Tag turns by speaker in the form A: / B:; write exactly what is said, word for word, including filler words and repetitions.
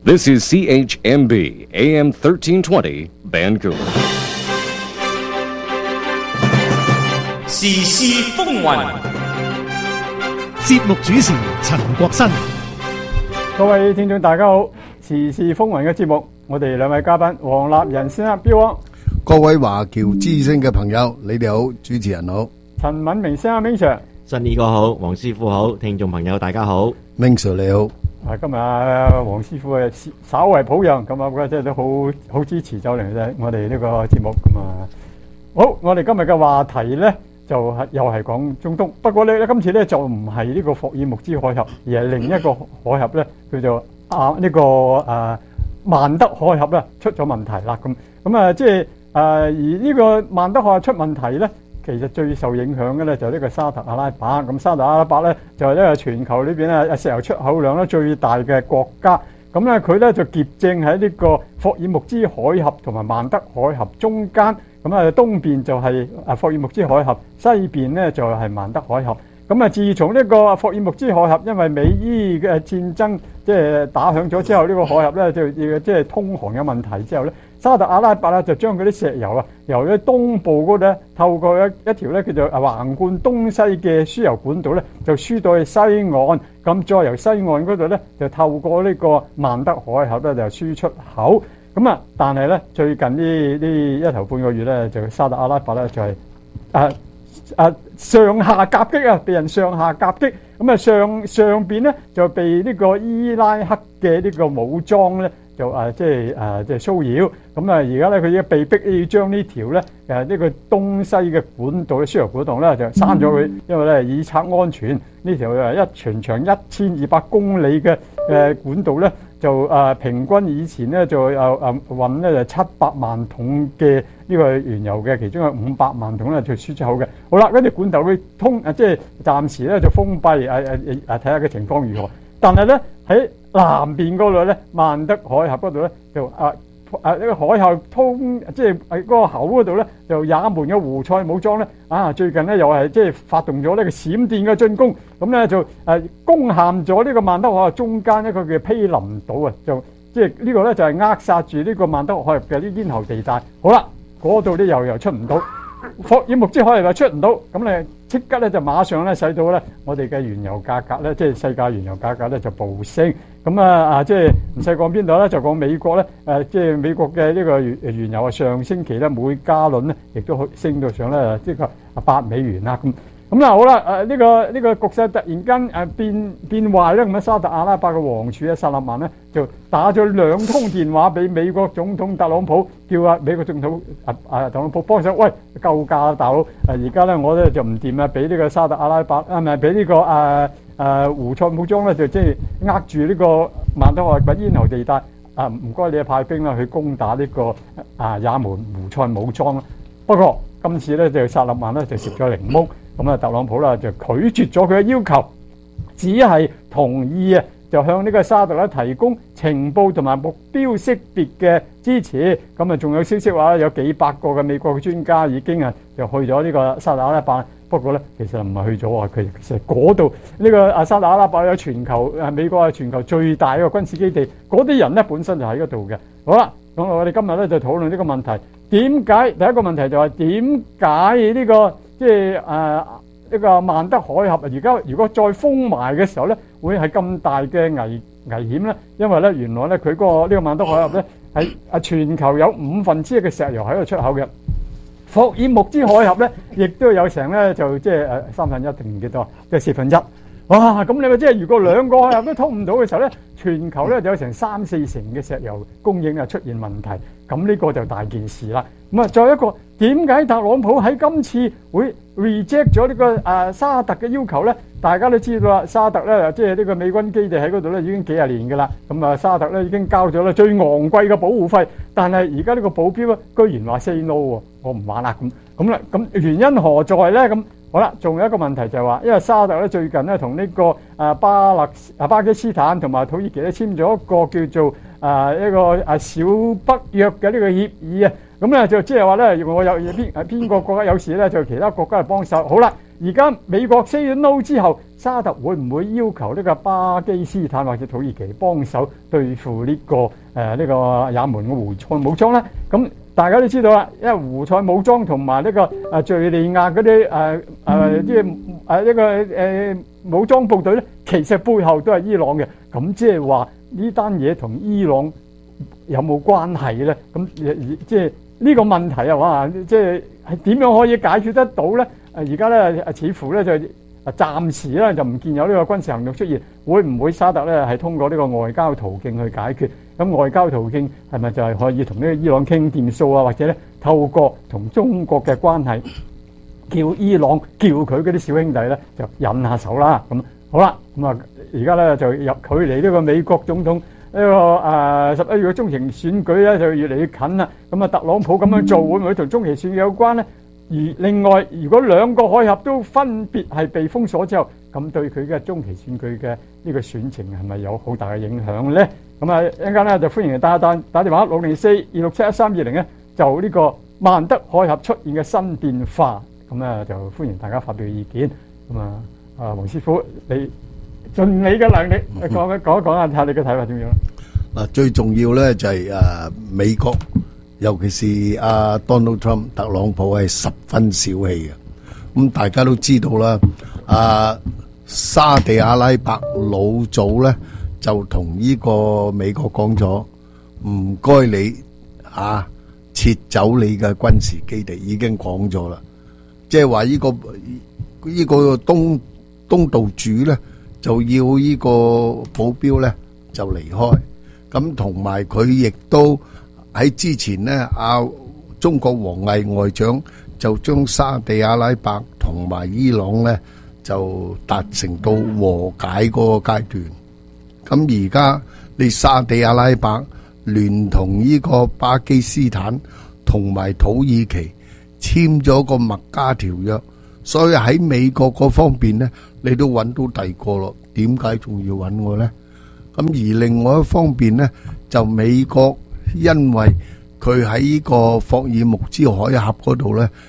A: This is C H M B A M thirteen twenty Vancouver.
B: 時事風雲，
C: 節目主持陳國新。
D: 各位聽眾大家好，時事風雲嘅節目，我哋兩位嘉賓黃立仁先生標王，
E: 各位華僑之聲嘅朋友，你哋好，主持人好，
D: 陳敏明先生 Ming Sir，
F: 新呢個好，黃師傅好，聽眾朋友大家好。
E: Ming Sir 你好。
D: 啊，今日黃師傅啊稍為抱恙，咁啊，即係都好好支持就嚟啫，我哋呢個節目咁啊。好，我哋今日嘅話題咧就係又係講中東，不過咧今次咧就唔係呢個霍爾木茲海峽，而係另一個海峽咧，叫做啊呢個誒曼德海峽咧出咗問題啦。咁咁啊，即係誒而呢個曼德海峽出問題咧。其實最受影響嘅咧就係呢個沙特阿拉伯，咁沙特阿拉伯咧就係呢個全球呢邊咧石油出口量咧最大嘅國家，咁咧佢咧就夾正喺呢個霍爾木茲海峽同埋曼德海峽中間，咁啊東邊就係啊霍爾木茲海峽，西邊咧就係曼德海峽。咁啊自從呢個霍爾木茲海峽因為美伊嘅戰爭即係打響咗之後，呢個海峽咧就即係通航有問題之後咧。沙特阿拉伯咧就將嗰啲石油啊，由咧東部嗰度咧透過一一條咧叫做橫貫東西嘅輸油管道咧，就輸到去西岸，咁再由西岸嗰度咧就透過呢個曼德海峽咧就輸出口。咁啊，但係咧最近呢呢一頭半個月咧，就沙特阿拉伯咧就係誒誒上下夾擊啊，被人上下夾擊。咁啊上上邊咧就被呢個伊拉克嘅呢個武裝咧。就誒即係誒即係騷擾，咁啊而家咧佢已經被逼要將呢條咧誒呢個東西嘅管道嘅輸油管道咧就刪咗佢，因為咧以策安全。呢條誒一全長一千二百公里嘅誒管道咧就誒平均以前咧就誒誒運咧就七百萬桶嘅呢個原油嘅，其中有五百萬桶咧就輸出口嘅。好啦，嗰條管道會通誒即係暫時咧就封閉誒誒誒睇下嘅情況如何。但係咧喺南邊嗰度咧，曼德海峽嗰度咧就啊啊呢個海峽通，即係喺嗰個口嗰度咧，就也門嘅胡塞武裝咧啊，最近咧又係即係發動咗呢個閃電嘅進攻，咁咧就誒攻陷咗呢個曼德海峽中間一個叫毗林島啊，就即係呢個咧就係扼殺住呢個曼德海峽嘅啲咽喉地帶。好啦，嗰度啲油又出唔到，霍爾木茲海峽又出唔到，咁你即刻咧就馬上咧使到咧我哋嘅原油價格咧，即係世界原油價格咧就暴升。咁啊啊，即係唔使講邊度咧，就講美國咧，誒即係美國嘅呢個原原油啊，上星期咧每加侖咧，亦都升到上咧即係啊八美元啦咁。咁啦好啦，誒呢個呢個局勢突然間誒變變壞咧，咁啊沙特阿拉伯嘅王儲啊薩勒曼咧就打咗兩通電話俾美國總統特朗普，叫啊美國總統啊啊特朗普幫手，喂救駕啊大佬！誒而家咧我咧就唔掂啊，俾呢個沙特阿拉伯啊唔係俾呢個誒誒胡塞武裝咧就即係扼住呢個曼德海峽咽喉地帶啊！唔該你派兵啦去攻打呢個啊也門胡塞武裝啦。不過今次咧就薩勒曼咧就食咗檸檬。咁啊，特朗普啦就拒絕咗佢嘅要求，只係同意啊，就向呢個沙特咧提供情報同埋目標識別嘅支持。咁啊，仲有消息話有幾百個嘅美國嘅專家已經啊就去咗呢個沙特阿拉伯。不過咧，其實唔係去咗啊，佢其實嗰度呢個啊沙特阿拉伯有全球誒美國係全球最大一個軍事基地，嗰啲人咧本身就喺嗰度嘅。好啦，咁我哋今日咧就討論呢個問題，點解第一個問題就係點解呢個？即係誒呢個曼德海峽，而家如果再封埋嘅時候咧，會係咁大嘅危危險咧？因為咧原來咧佢嗰個呢個曼德海峽咧係啊全球有五分之一嘅石油喺度出口嘅，霍爾木茲海峽咧亦都有成咧就即係誒三分一定唔記得，即係四分一。哇！咁你話即係如果兩個海峽都通唔到嘅時候咧，全球咧就有成三四成嘅石油供應啊出現問題，咁呢個就大件事啦。咁啊，再一個點解特朗普喺今次會 reject 咗呢個誒沙特嘅要求咧？大家都知道啦，沙特咧即係呢個美軍基地喺嗰度咧已經幾廿年㗎啦。咁啊，沙特咧已經交咗咧最昂貴嘅保護費，但係而家呢個保鏢咧居然話 say no 喎，我唔玩啦咁。咁啦，咁原因何在咧？咁好啦，仲有一個問題就係話，因為沙特咧最近咧同呢個誒巴勒啊巴基斯坦同埋土耳其咧簽咗一個叫做誒一個誒小北約嘅呢個協議啊。 咁咧就即係話咧，我有邊邊個國家有事咧，就其他國家嚟幫手。好啦，而家美國 say no 之後，沙特會唔會要求呢個巴基斯坦或者土耳其幫手對付呢、這個誒呢、呃這個也門嘅胡塞武裝咧？咁大家都知道啦，因為胡塞武裝同埋呢個誒敍利亞嗰啲誒誒啲誒一個誒、呃、武裝部隊咧，其實背後都係伊朗嘅。咁即係話呢單嘢同伊朗有冇關係咧？咁即係呢個問題啊，哇！即係係點樣可以解決得到咧？誒而家咧似乎咧就暫時咧就唔見有呢個軍事行動出現，會唔會沙特咧係通過呢個外交途徑去解決？咁外交途徑係咪就係可以同呢個伊朗傾掂數啊？或者咧透過同中國嘅關係，叫伊朗叫佢嗰啲小兄弟咧就引下手啦？咁好啦，咁啊而家咧就入距離呢個美國總統呢個誒十一月嘅中期選舉咧就越嚟越近啦。咁啊特朗普咁樣做會唔會同中期選舉有關咧？而另外，如果兩個海峽都分別係被封鎖之後，咁對佢嘅中期選舉嘅呢個選情係咪有好大嘅影響咧？咁啊，一陣間咧就歡迎打打打電話六零四二六七一三二零咧，就呢個曼德海峽出現嘅新變化，咁咧就歡迎大家發表意見。咁啊，啊黃師傅，你盡你嘅能力講一講一講下，睇下你嘅睇法點樣？
E: 嗱，最重要咧就係誒美國。尤其是阿 Donald Trump 特朗普係十分小氣嘅，咁大家都知道啦。啊，沙地阿拉伯老早咧就同呢個美國講咗，唔該你啊撤走你嘅軍事基地，已經講咗啦。即係話呢個呢個東東道主咧就要呢個保鏢咧就離開，咁同埋佢亦都。喺之前呢，阿中國王毅外長就將沙地阿拉伯同埋伊朗呢就達成到和解嗰個階段。咁而家你沙地阿拉伯聯同呢個巴基斯坦同埋土耳其簽咗個麥加條約，所以喺美國嗰方面呢，你都揾到第二個咯。點解仲要揾我呢？咁而另外一方面呢，就美國。因為佢喺呢個霍爾木茲海峽嗰度咧，